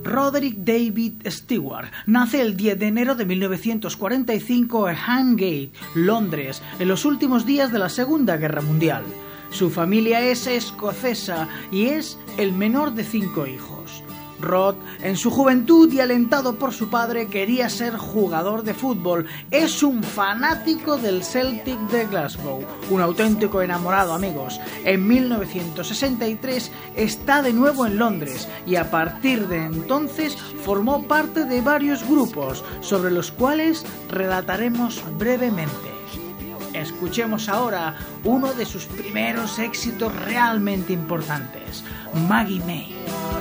Roderick David Stewart nace el 10 de enero de 1945 en Highgate, Londres, en los últimos días de la Segunda Guerra Mundial. Su familia es escocesa y es el menor de 5 hijos. Rod, en su juventud y alentado por su padre, quería ser jugador de fútbol. Es un fanático del Celtic de Glasgow, un auténtico enamorado, amigos. En 1963 está de nuevo en Londres y a partir de entonces formó parte de varios grupos, sobre los cuales relataremos brevemente. Escuchemos ahora uno de sus primeros éxitos realmente importantes, Maggie May.